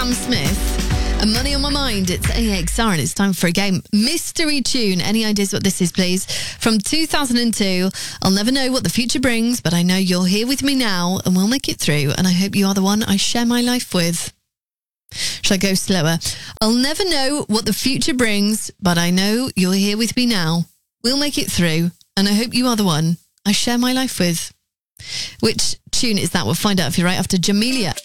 Sam Smith. And Money on My Mind, it's AXR and it's time for a game. Mystery tune. Any ideas what this is, please? From 2002, I'll never know what the future brings, but I know you're here with me now and we'll make it through. And I hope you are the one I share my life with. Shall I go slower? I'll never know what the future brings, but I know you're here with me now. We'll make it through. And I hope you are the one I share my life with. Which tune is that? We'll find out if you're right after Jamelia.